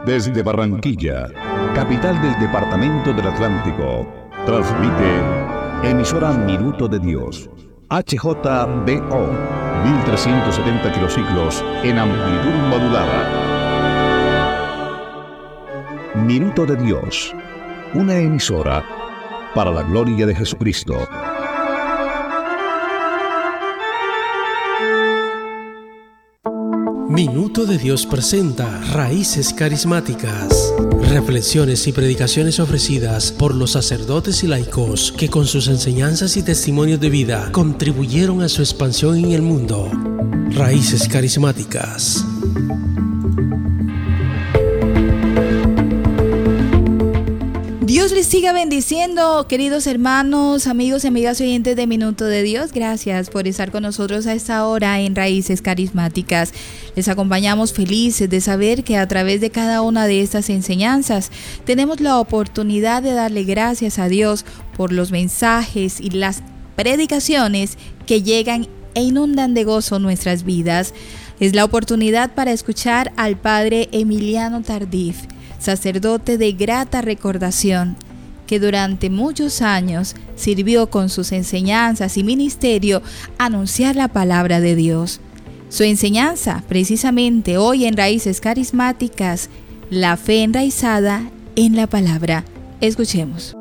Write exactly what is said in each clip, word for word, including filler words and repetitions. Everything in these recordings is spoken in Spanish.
Desde Barranquilla, capital del Departamento del Atlántico, transmite emisora Minuto de Dios, H J B O, mil trescientos setenta kilociclos en amplitud modulada. Minuto de Dios, una emisora para la gloria de Jesucristo. Minuto de Dios presenta Raíces Carismáticas. Reflexiones y predicaciones ofrecidas por los sacerdotes y laicos que con sus enseñanzas y testimonios de vida contribuyeron a su expansión en el mundo. Raíces Carismáticas. Dios les siga bendiciendo, queridos hermanos, amigos y amigas oyentes de Minuto de Dios. Gracias por estar con nosotros a esta hora en Raíces Carismáticas. Les acompañamos felices de saber que a través de cada una de estas enseñanzas tenemos la oportunidad de darle gracias a Dios por los mensajes y las predicaciones que llegan e inundan de gozo nuestras vidas. Es la oportunidad para escuchar al Padre Emiliano Tardif, sacerdote de grata recordación, que durante muchos años sirvió con sus enseñanzas y ministerio a anunciar la palabra de Dios. Su enseñanza, precisamente hoy en Raíces Carismáticas, la fe enraizada en la palabra. Escuchemos.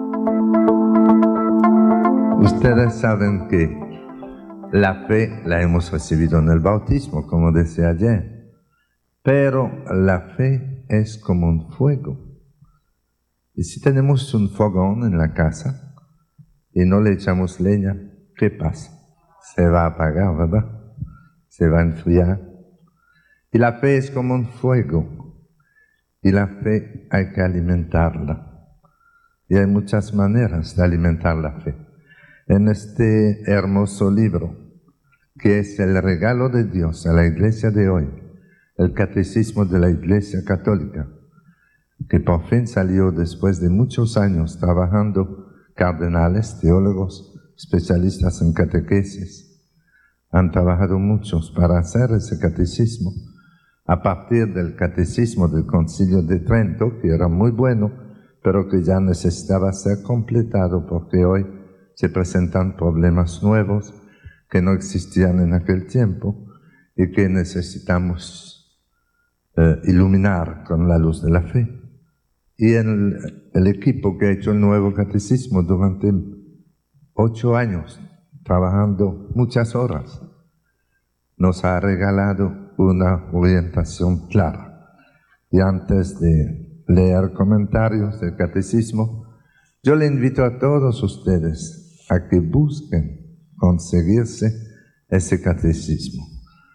Ustedes saben que la fe la hemos recibido en el bautismo, como decía ayer, pero la fe es como un fuego. Y si tenemos un fogón en la casa y no le echamos leña, ¿qué pasa? Se va a apagar, ¿verdad? Se va a enfriar. Y la fe es como un fuego. Y la fe hay que alimentarla. Y hay muchas maneras de alimentar la fe. En este hermoso libro, que es el regalo de Dios a la iglesia de hoy, el Catecismo de la Iglesia Católica, que por fin salió después de muchos años trabajando cardenales, teólogos, especialistas en catequesis. Han trabajado muchos para hacer ese catecismo a partir del catecismo del Concilio de Trento, que era muy bueno, pero que ya necesitaba ser completado porque hoy se presentan problemas nuevos que no existían en aquel tiempo y que necesitamos Eh, iluminar con la luz de la fe. Y el, el equipo que ha hecho el nuevo catecismo durante ocho años, trabajando muchas horas, nos ha regalado una orientación clara. Y antes de leer comentarios del catecismo, yo le invito a todos ustedes a que busquen conseguirse ese catecismo.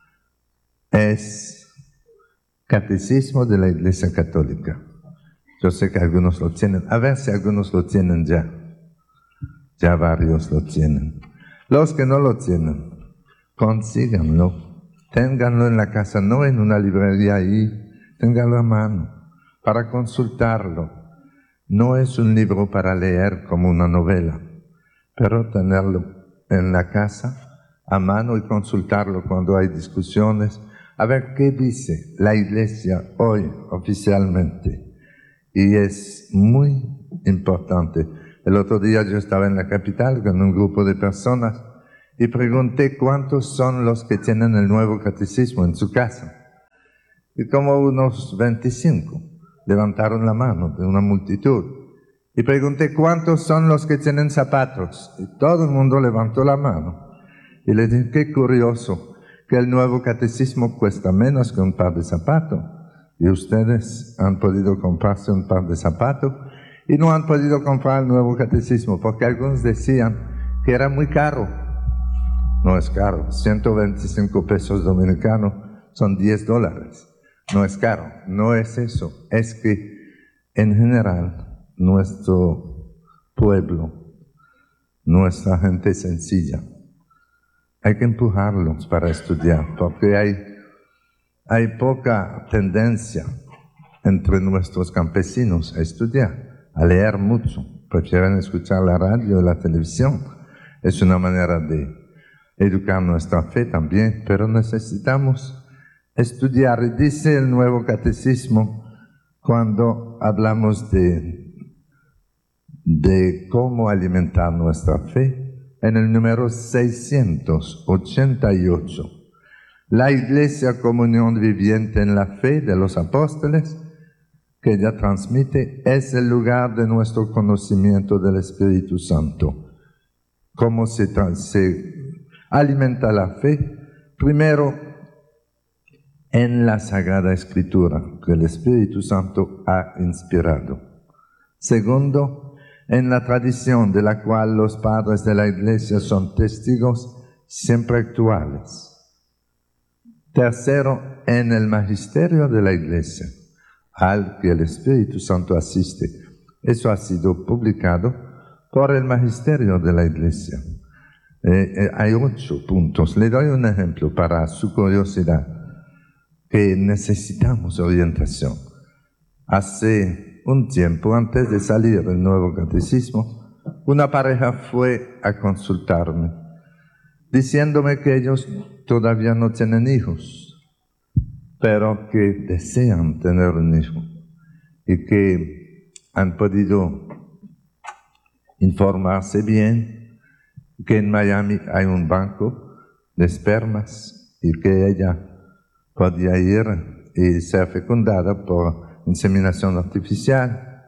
Es Catecismo de la Iglesia Católica. Yo sé que algunos lo tienen. A ver si algunos lo tienen ya. Ya varios lo tienen. Los que no lo tienen, consíganlo. Ténganlo en la casa, no en una librería ahí. Ténganlo a mano para consultarlo. No es un libro para leer como una novela, pero tenerlo en la casa a mano y consultarlo cuando hay discusiones. A ver qué dice la Iglesia hoy oficialmente. Y es muy importante. El otro día yo estaba en la capital con un grupo de personas y pregunté cuántos son los que tienen el nuevo catecismo en su casa. Y como unos veinticinco levantaron la mano de una multitud. Y pregunté cuántos son los que tienen zapatos. Y todo el mundo levantó la mano. Y le dije, qué curioso, que el nuevo catecismo cuesta menos que un par de zapatos. Y ustedes han podido comprarse un par de zapatos y no han podido comprar el nuevo catecismo porque algunos decían que era muy caro. No es caro, ciento veinticinco pesos dominicanos son diez dólares. No es caro, no es eso. Es que en general nuestro pueblo, nuestra gente sencilla, hay que empujarlos para estudiar, porque hay, hay poca tendencia entre nuestros campesinos a estudiar, a leer mucho. Prefieren escuchar la radio o la televisión. Es una manera de educar nuestra fe también, pero necesitamos estudiar. Y dice el nuevo catecismo cuando hablamos de, de cómo alimentar nuestra fe, en el número seiscientos ochenta y ocho, la Iglesia Comunión Viviente en la Fe de los Apóstoles, que ella transmite, es el lugar de nuestro conocimiento del Espíritu Santo. ¿Cómo se, se alimenta la fe? Primero, en la Sagrada Escritura, que el Espíritu Santo ha inspirado. Segundo, en la tradición de la cual los padres de la Iglesia son testigos siempre actuales. Tercero, en el magisterio de la Iglesia, al que el Espíritu Santo asiste. Eso ha sido publicado por el magisterio de la Iglesia. Eh, eh, hay ocho puntos. Le doy un ejemplo para su curiosidad, que necesitamos orientación. Hace un tiempo, antes de salir el nuevo catecismo, una pareja fue a consultarme, diciéndome que ellos todavía no tienen hijos, pero que desean tener un hijo y que han podido informarse bien, que en Miami hay un banco de espermas y que ella podía ir y ser fecundada por inseminación artificial.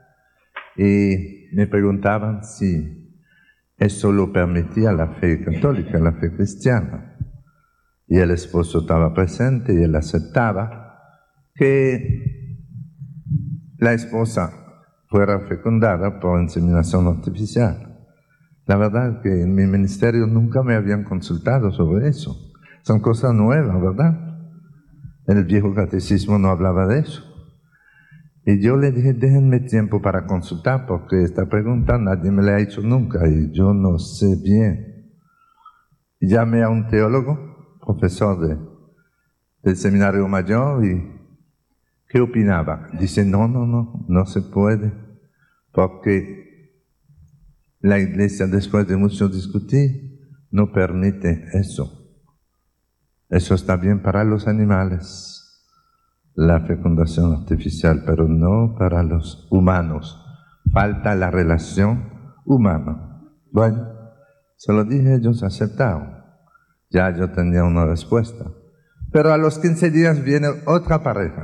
Y me preguntaban si eso lo permitía la fe católica, la fe cristiana. Y el esposo estaba presente y él aceptaba que la esposa fuera fecundada por inseminación artificial. La verdad es que en mi ministerio nunca me habían consultado sobre eso. Son cosas nuevas, ¿verdad? En el viejo catecismo no hablaba de eso. Y yo le dije, déjenme tiempo para consultar, porque esta pregunta nadie me la ha hecho nunca y yo no sé bien. Y llamé a un teólogo, profesor de, del seminario mayor, y ¿qué opinaba? Dice, no, no, no, no se puede, porque la Iglesia, después de mucho discutir, no permite eso. Eso está bien para los animales, la fecundación artificial, pero no para los humanos. Falta la relación humana. Bueno, se lo dije, ellos aceptaron. Ya yo tenía una respuesta. Pero a los quince días viene otra pareja.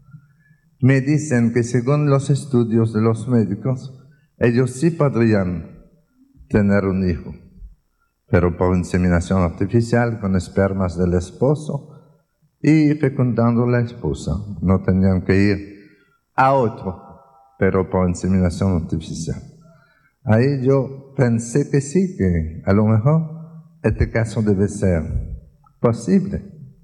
Me dicen que según los estudios de los médicos, ellos sí podrían tener un hijo, pero por inseminación artificial con espermas del esposo y fecundando la esposa. No tenían que ir a otro, pero por inseminación artificial. Ahí yo pensé que sí, que a lo mejor este caso debe ser posible.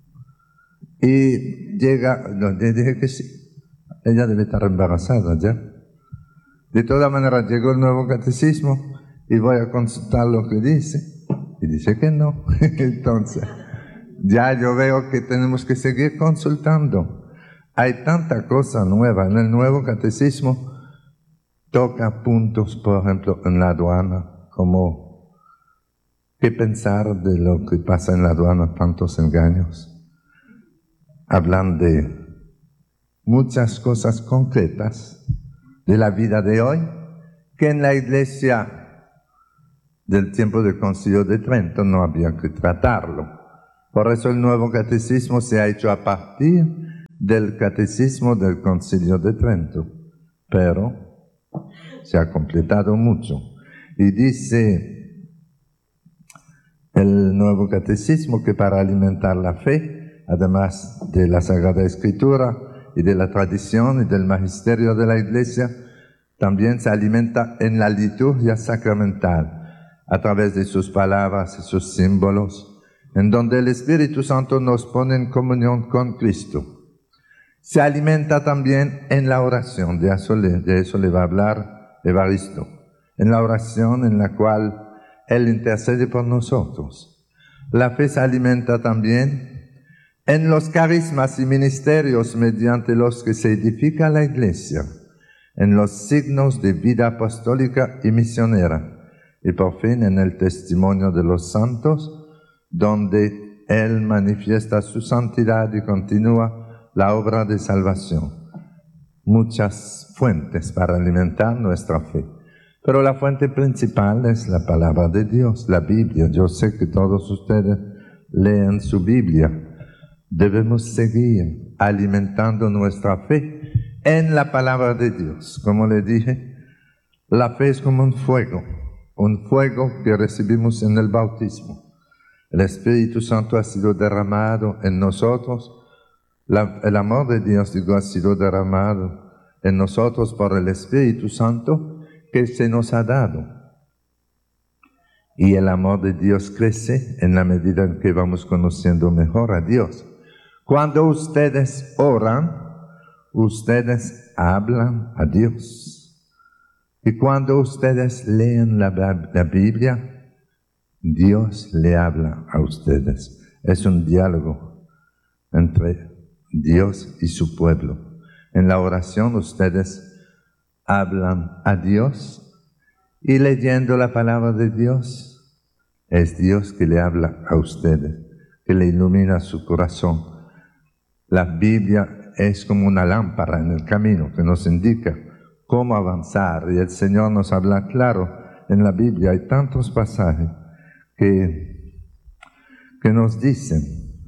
Y llega, le dije que sí, ella debe estar embarazada ya. De todas maneras, llegó el nuevo catecismo y voy a consultar lo que dice. Y dice que no. Entonces, ya yo veo que tenemos que seguir consultando. Hay tanta cosa nueva. En el nuevo catecismo toca puntos, por ejemplo, en la aduana, como qué pensar de lo que pasa en la aduana, tantos engaños. Hablan de muchas cosas concretas de la vida de hoy, que en la Iglesia del tiempo del Concilio de Trento no había que tratarlo. Por eso el nuevo catecismo se ha hecho a partir del catecismo del Concilio de Trento, pero se ha completado mucho. Y dice el nuevo catecismo que para alimentar la fe, además de la Sagrada Escritura y de la tradición y del magisterio de la Iglesia, también se alimenta en la liturgia sacramental, a través de sus palabras y sus símbolos, en donde el Espíritu Santo nos pone en comunión con Cristo. Se alimenta también en la oración, de eso le, de eso le va a hablar Evaristo, en la oración en la cual Él intercede por nosotros. La fe se alimenta también en los carismas y ministerios mediante los que se edifica la Iglesia, en los signos de vida apostólica y misionera, y por fin en el testimonio de los santos, donde Él manifiesta su santidad y continúa la obra de salvación. muchas fuentes para alimentar nuestra fe. Pero la fuente principal es la palabra de Dios, la Biblia. Yo sé que todos ustedes leen su Biblia. Debemos seguir alimentando nuestra fe en la palabra de Dios. Como le dije, la fe es como un fuego, un fuego que recibimos en el bautismo. El Espíritu Santo ha sido derramado en nosotros. La, el amor de Dios, digo, ha sido derramado en nosotros por el Espíritu Santo que se nos ha dado. Y el amor de Dios crece en la medida en que vamos conociendo mejor a Dios. Cuando ustedes oran, ustedes hablan a Dios. Y cuando ustedes leen la, la Biblia, Dios le habla a ustedes. Es un diálogo entre Dios y su pueblo. En la oración ustedes hablan a Dios y leyendo la palabra de Dios, es Dios que le habla a ustedes, que le ilumina su corazón. La Biblia es como una lámpara en el camino que nos indica cómo avanzar, y el Señor nos habla claro en la Biblia. Hay tantos pasajes que, que nos dicen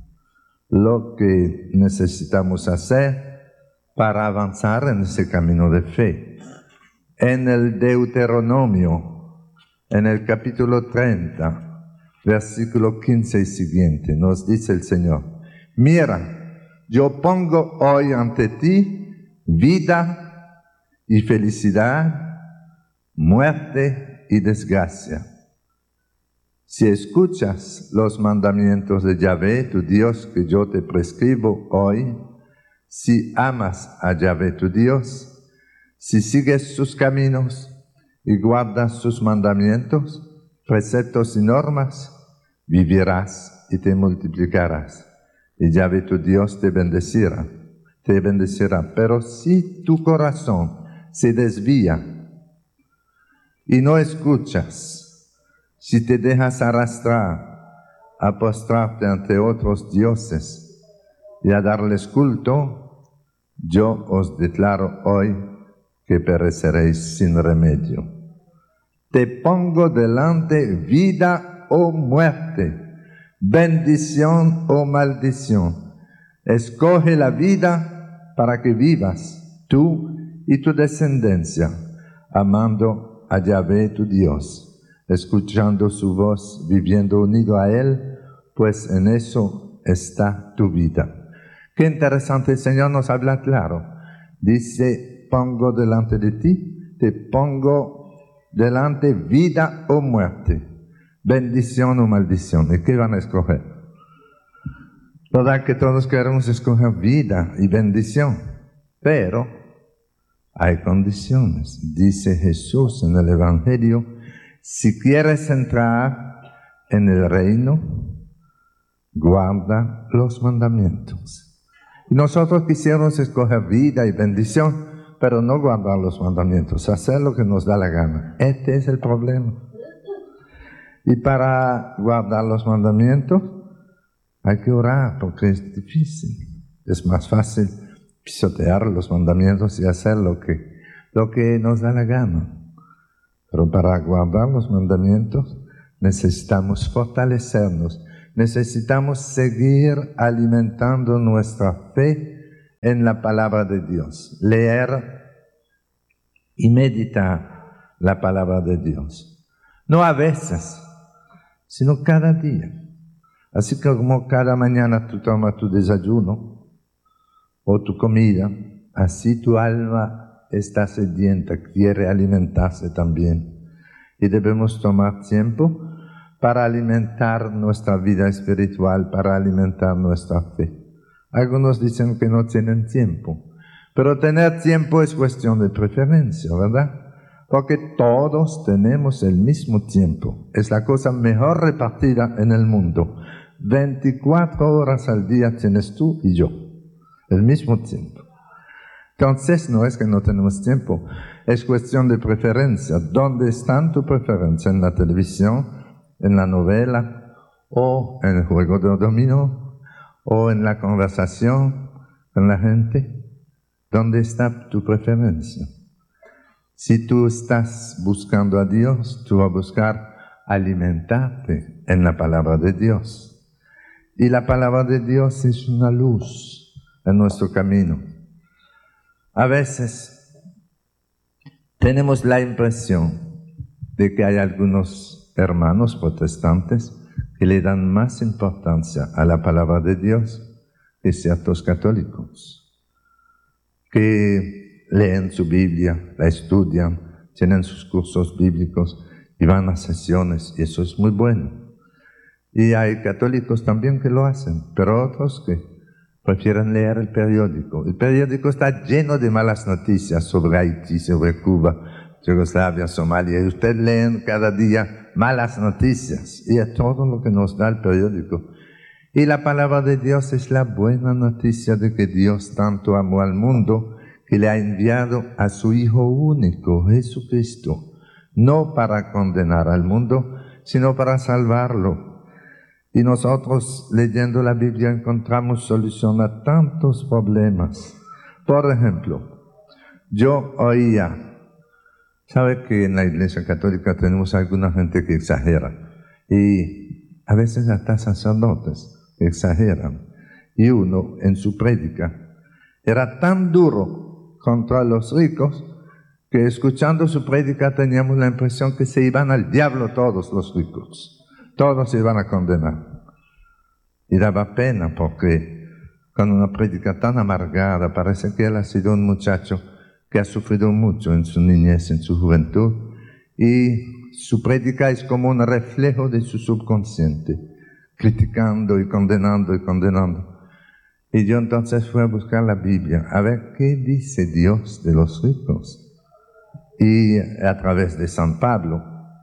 lo que necesitamos hacer para avanzar en ese camino de fe. En el Deuteronomio, en el capítulo treinta, versículo quince y siguiente, nos dice el Señor: mira, yo pongo hoy ante ti vida y felicidad, muerte y desgracia. Si escuchas los mandamientos de Yahvé, tu Dios, que yo te prescribo hoy, si amas a Yahvé, tu Dios, si sigues sus caminos y guardas sus mandamientos, preceptos y normas, vivirás y te multiplicarás. Y Yahvé tu Dios te bendecirá, te bendecirá. Pero si tu corazón se desvía y no escuchas, si te dejas arrastrar a postrarte ante otros dioses y a darles culto, yo os declaro hoy que pereceréis sin remedio. Te pongo delante vida o muerte, bendición o maldición. Escoge la vida para que vivas tú y tu descendencia, amando a Yahvé tu Dios, escuchando su voz, viviendo unido a Él, pues en eso está tu vida. Qué interesante, el Señor nos habla claro. Dice: pongo delante de ti, te pongo delante vida o muerte, bendición o maldición. ¿Y qué van a escoger? Verdad que todos queremos escoger vida y bendición, pero hay condiciones. Dice Jesús en el Evangelio: si quieres entrar en el reino, guarda los mandamientos. Y nosotros quisiéramos escoger vida y bendición, pero no guardar los mandamientos, hacer lo que nos da la gana. Este es el problema. Y para guardar los mandamientos hay que orar, porque es difícil. Es más fácil pisotear los mandamientos y hacer lo que, lo que nos da la gana. Pero para guardar los mandamientos necesitamos fortalecernos, necesitamos seguir alimentando nuestra fe en la palabra de Dios, leer y meditar la palabra de Dios. No a veces, sino cada día. Así como cada mañana tú tomas tu desayuno o tu comida, así tu alma está sedienta, quiere alimentarse también. Y debemos tomar tiempo para alimentar nuestra vida espiritual, para alimentar nuestra fe. Algunos dicen que no tienen tiempo, pero tener tiempo es cuestión de preferencia, ¿verdad? Porque todos tenemos el mismo tiempo. Es la cosa mejor repartida en el mundo. veinticuatro horas al día tienes tú y yo, el mismo tiempo. Entonces no es que no tenemos tiempo, es cuestión de preferencia. ¿Dónde está tu preferencia? ¿En la televisión? ¿En la novela? ¿O en el juego de dominó? ¿O en la conversación con la gente? ¿Dónde está tu preferencia? Si tú estás buscando a Dios, tú vas a buscar alimentarte en la palabra de Dios. Y la palabra de Dios es una luz en nuestro camino. A veces tenemos la impresión de que hay algunos hermanos protestantes que le dan más importancia a la palabra de Dios que ciertos católicos, que leen su Biblia, la estudian, tienen sus cursos bíblicos y van a sesiones, y eso es muy bueno. Y hay católicos también que lo hacen, pero otros que prefieren leer el periódico. El periódico está lleno de malas noticias sobre Haití, sobre Cuba, Yugoslavia, Somalia, y ustedes leen cada día malas noticias, y es todo lo que nos da el periódico. Y la palabra de Dios es la buena noticia de que Dios tanto amó al mundo que le ha enviado a su Hijo único, Jesucristo, no para condenar al mundo, sino para salvarlo. Y nosotros, leyendo la Biblia, encontramos solución a tantos problemas. Por ejemplo, yo oía, ¿sabe que en la Iglesia Católica tenemos alguna gente que exagera? Y a veces hasta sacerdotes exageran. Y uno, en su prédica, era tan duro contra los ricos que escuchando su prédica teníamos la impresión que se iban al diablo todos los ricos. Todos se iban a condenar. Y daba pena porque con una prédica tan amargada parece que él ha sido un muchacho que ha sufrido mucho en su niñez, en su juventud, y su prédica es como un reflejo de su subconsciente, criticando y condenando y condenando. Y yo entonces fui a buscar la Biblia, a ver qué dice Dios de los ricos. Y a través de San Pablo,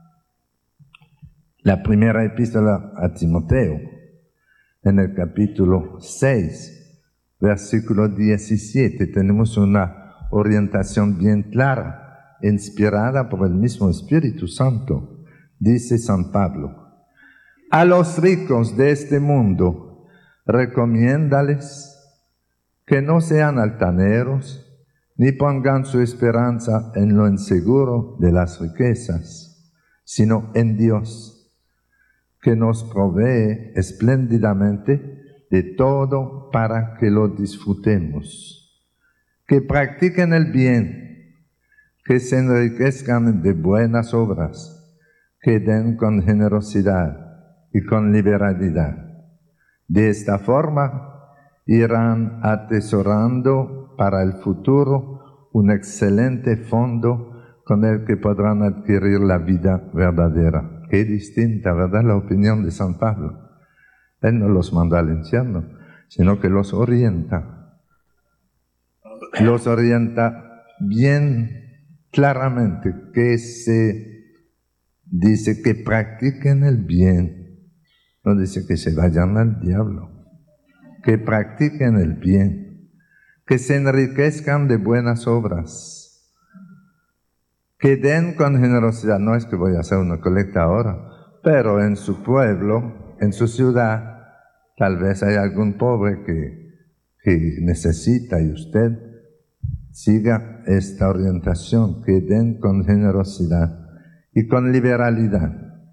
la primera epístola a Timoteo, en el capítulo seis, versículo diecisiete, tenemos una orientación bien clara, inspirada por el mismo Espíritu Santo. Dice San Pablo: a los ricos de este mundo, recomiéndales que no sean altaneros, ni pongan su esperanza en lo inseguro de las riquezas, sino en Dios, que nos provee espléndidamente de todo para que lo disfrutemos. Que practiquen el bien, que se enriquezcan de buenas obras, que den con generosidad y con liberalidad. De esta forma irán atesorando para el futuro un excelente fondo con el que podrán adquirir la vida verdadera. Qué distinta, ¿verdad?, la opinión de San Pablo. Él no los manda al infierno, sino que los orienta. Los orienta bien claramente, que se dice que practiquen el bien. No dice que se vayan al diablo. Que practiquen el bien. Que se enriquezcan de buenas obras. Que den con generosidad. No es que voy a hacer una colecta ahora, pero en su pueblo, en su ciudad, tal vez hay algún pobre que, que necesita, y usted siga esta orientación, que den con generosidad y con liberalidad.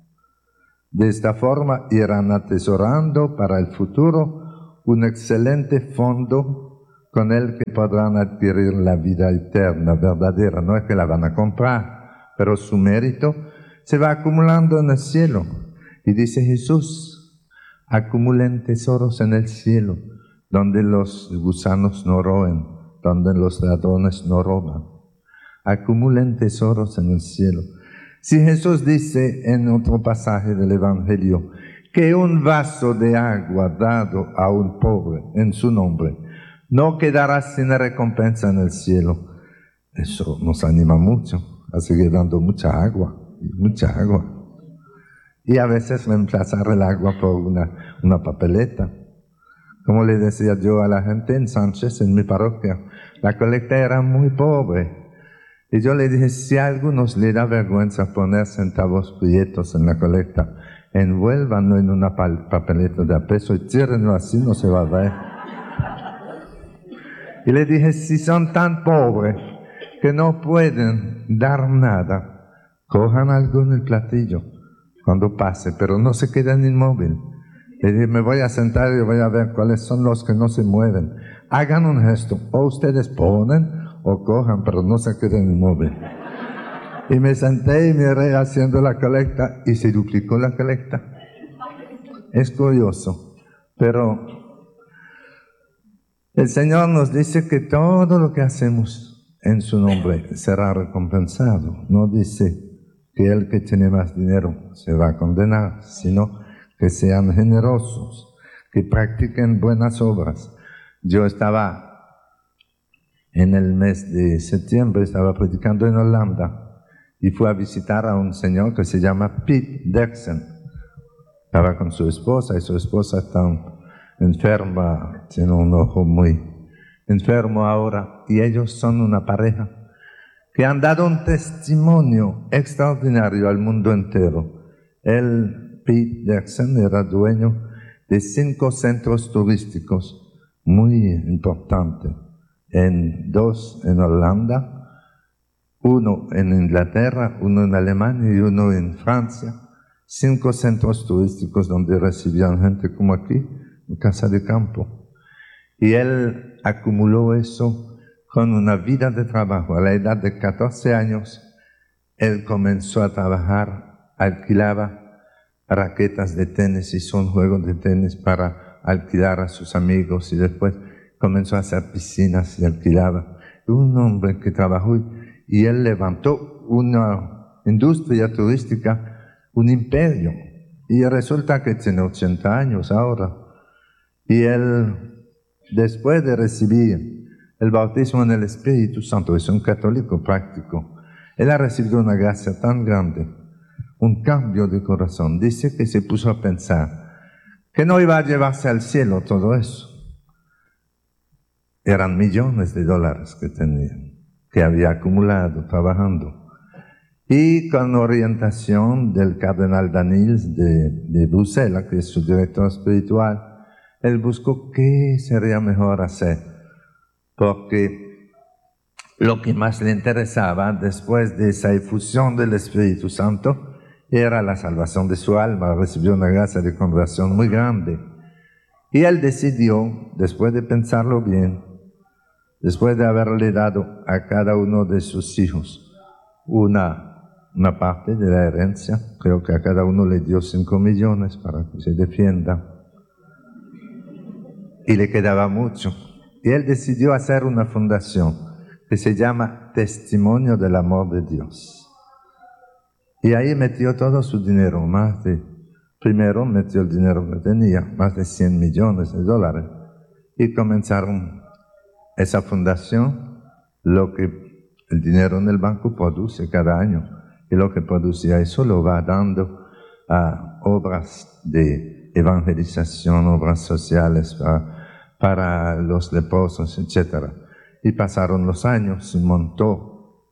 De esta forma irán atesorando para el futuro un excelente fondo con el que podrán adquirir la vida eterna, verdadera. No es que la van a comprar, pero su mérito se va acumulando en el cielo. Y dice Jesús: acumulen tesoros en el cielo, donde los gusanos no roen, donde los ladrones no roban. Acumulen tesoros en el cielo. Si Jesús dice en otro pasaje del Evangelio que un vaso de agua dado a un pobre en su nombre no quedará sin recompensa en el cielo, eso nos anima mucho a seguir dando mucha agua, mucha agua. Y a veces reemplazar el agua por una, una papeleta. Como le decía yo a la gente en Sánchez, en mi parroquia, la colecta era muy pobre. Y yo le dije, si a algunos les da vergüenza poner centavos prietos en la colecta, envuélvanlo en una papeleta de a peso y tírenlo así, no se va a ver. Y le dije, si son tan pobres que no pueden dar nada, cojan algo en el platillo cuando pase, pero no se queden inmóviles. Le dije, me voy a sentar y voy a ver cuáles son los que no se mueven. Hagan un gesto, o ustedes ponen o cojan, pero no se queden inmóviles. Y me senté y miré haciendo la colecta y se duplicó la colecta. Es curioso, pero el Señor nos dice que todo lo que hacemos en su nombre será recompensado. No dice que el que tiene más dinero se va a condenar, sino que sean generosos, que practiquen buenas obras. Yo estaba en el mes de septiembre, estaba predicando en Holanda y fui a visitar a un señor que se llama Pete Derksen. Estaba con su esposa y su esposa está enferma, tiene un ojo muy enfermo ahora, y ellos son una pareja que han dado un testimonio extraordinario al mundo entero. Él, Pete Derksen, era dueño de cinco centros turísticos muy importantes, en dos en Holanda, uno en Inglaterra, uno en Alemania y uno en Francia. Cinco centros turísticos donde recibían gente como aquí, en casa de campo. Y él acumuló eso con una vida de trabajo. A la edad de catorce años, él comenzó a trabajar, alquilaba raquetas de tenis, hizo un juego de tenis para alquilar a sus amigos y después comenzó a hacer piscinas y alquilaba. Un hombre que trabajó y, y él levantó una industria turística, un imperio, y resulta que tiene ochenta años ahora. Y él, después de recibir el bautismo en el Espíritu Santo, es un católico práctico, él ha recibido una gracia tan grande, un cambio de corazón. Dice que se puso a pensar que no iba a llevarse al cielo todo eso. Eran millones de dólares que tenía, que había acumulado trabajando. Y con orientación del cardenal Danils de, de Bruselas, que es su director espiritual, él buscó qué sería mejor hacer, porque lo que más le interesaba después de esa efusión del Espíritu Santo era la salvación de su alma. Recibió una gracia de conversión muy grande. Y él decidió, después de pensarlo bien, después de haberle dado a cada uno de sus hijos una una parte de la herencia, creo que a cada uno le dio cinco millones para que se defienda, y le quedaba mucho. Y él decidió hacer una fundación que se llama Testimonio del Amor de Dios. Y ahí metió todo su dinero, más de, primero metió el dinero que tenía, más de cien millones de dólares, y comenzaron esa fundación, lo que el dinero en el banco produce cada año. Y lo que producía eso lo va dando a obras de evangelización, obras sociales para, para los leprosos, etcétera. Y pasaron los años y montó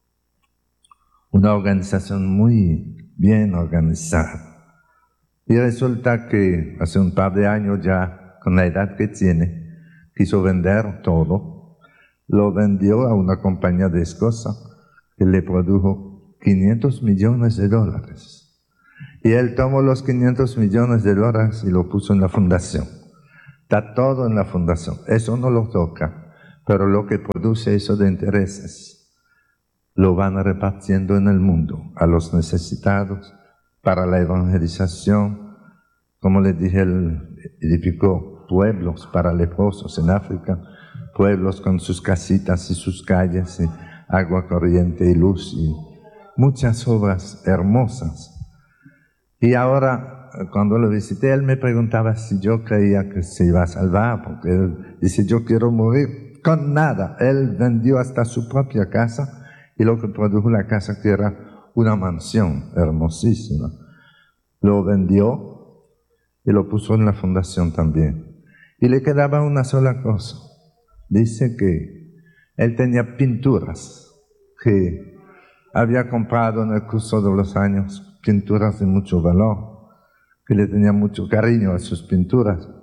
una organización muy bien organizada. Y resulta que hace un par de años ya, con la edad que tiene, quiso vender todo. Lo vendió a una compañía de Escocia que le produjo quinientos millones de dólares. Y él tomó los quinientos millones de dólares y lo puso en la fundación. Está todo en la fundación. Eso no lo toca, pero lo que produce eso de intereses lo van repartiendo en el mundo, a los necesitados, para la evangelización. Como les dije, él edificó pueblos para leprosos en África, pueblos con sus casitas y sus calles, y agua corriente y luz, y muchas obras hermosas. Y ahora, cuando lo visité, él me preguntaba si yo creía que se iba a salvar, porque él dice, yo quiero morir con nada. Él vendió hasta su propia casa, y lo que produjo la casa, que era una mansión hermosísima, lo vendió y lo puso en la fundación también. Y le quedaba una sola cosa. Dice que él tenía pinturas que había comprado en el curso de los años, pinturas de mucho valor, que le tenía mucho cariño a sus pinturas,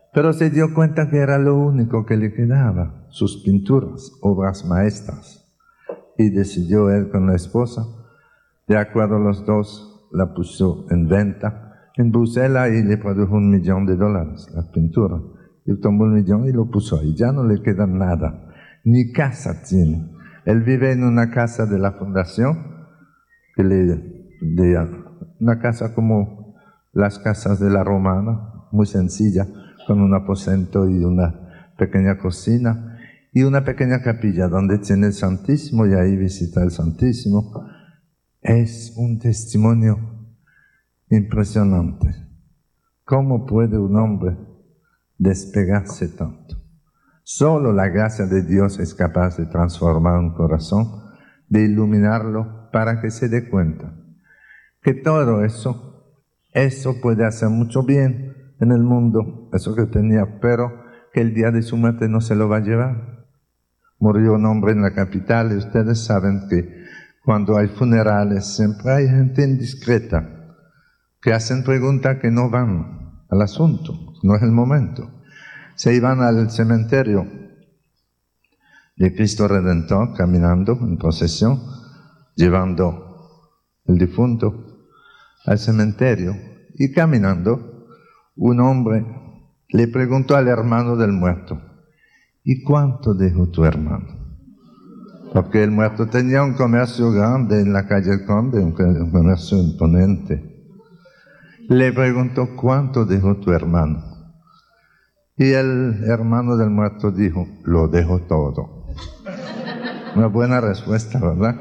Pero se dio cuenta que era lo único que le quedaba, sus pinturas, obras maestras. Y decidió él con la esposa, de acuerdo a los dos, la puso en venta en Bruselas y le produjo un millón de dólares, la pintura. Y tomó un millón y lo puso ahí. Ya no le queda nada, ni casa tiene. Él vive en una casa de la fundación, que le, de, una casa como las casas de la romana, muy sencilla, con un aposento y una pequeña cocina y una pequeña capilla donde tiene el Santísimo y ahí visita el Santísimo. Es un testimonio impresionante. ¿Cómo puede un hombre despegarse tanto? Solo la gracia de Dios es capaz de transformar un corazón, de iluminarlo para que se dé cuenta que todo eso, eso puede hacer mucho bien en el mundo, eso que tenía, pero que el día de su muerte no se lo va a llevar. Murió un hombre en la capital y ustedes saben que cuando hay funerales siempre hay gente indiscreta que hacen preguntas que no van al asunto, no es el momento. Se iban al cementerio de Cristo Redentor caminando en procesión, llevando el difunto al cementerio y caminando, un hombre le preguntó al hermano del muerto, ¿y cuánto dejó tu hermano? Porque el muerto tenía un comercio grande en la calle Conde, un comercio imponente. Le preguntó, ¿cuánto dejó tu hermano? Y el hermano del muerto dijo, lo dejó todo. Una buena respuesta, ¿verdad?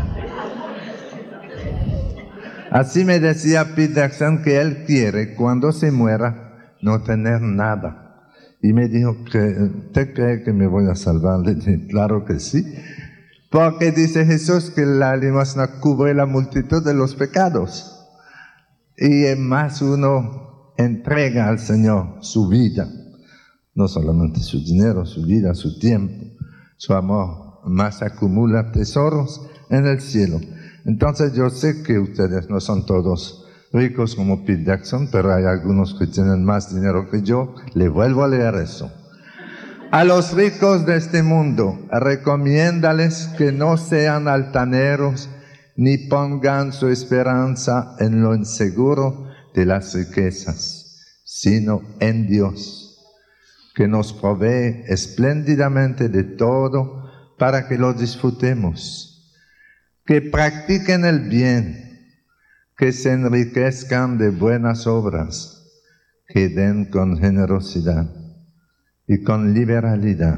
Así me decía Pete Jackson que él quiere, cuando se muera, no tener nada. Y me dijo, ¿usted cree que me voy a salvar? Le dije, claro que sí. Porque dice Jesús que la limosna cubre la multitud de los pecados. Y más uno entrega al Señor su vida. No solamente su dinero, su vida, su tiempo, su amor. Más acumula tesoros en el cielo. Entonces yo sé que ustedes no son todos ricos como Pete Jackson, pero hay algunos que tienen más dinero que yo. Le vuelvo a leer eso. A los ricos de este mundo, recomiéndales que no sean altaneros ni pongan su esperanza en lo inseguro de las riquezas, sino en Dios, que nos provee espléndidamente de todo para que lo disfrutemos. Que practiquen el bien, que se enriquezcan de buenas obras, que den con generosidad y con liberalidad.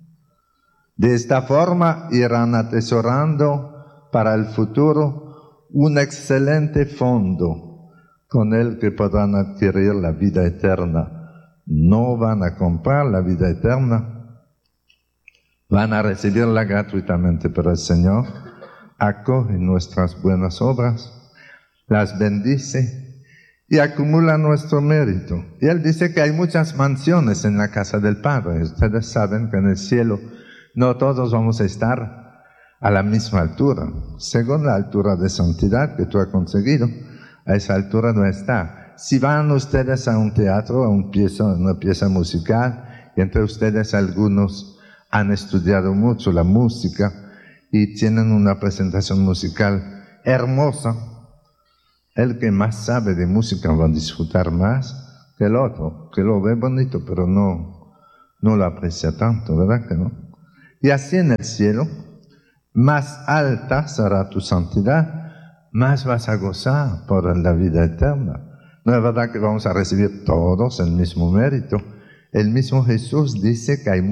De esta forma irán atesorando para el futuro un excelente fondo con el que podrán adquirir la vida eterna. No van a comprar la vida eterna, van a recibirla gratuitamente, pero el Señor acoge nuestras buenas obras, las bendice y acumula nuestro mérito. Y Él dice que hay muchas mansiones en la casa del Padre. Ustedes saben que en el cielo no todos vamos a estar a la misma altura. Según la altura de santidad que tú has conseguido, a esa altura no está. Si van ustedes a un teatro, a un pieza, una pieza musical, y entre ustedes algunos han estudiado mucho la música, y tienen una presentación musical hermosa, el que más sabe de música va a disfrutar más que el otro, que lo ve bonito, pero no, no lo aprecia tanto, ¿verdad que no? Y así en el cielo, más alta será tu santidad, más vas a gozar por la vida eterna. No es verdad que vamos a recibir todos el mismo mérito. El mismo Jesús dice que hay